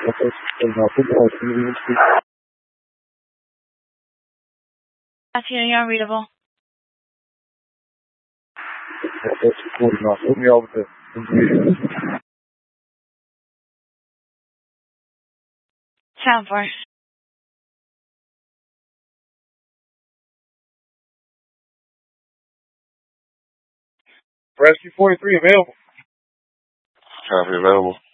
You're unreadable. That's recording off. Put me over to Sound for. Rescue 43 available. Copy, available.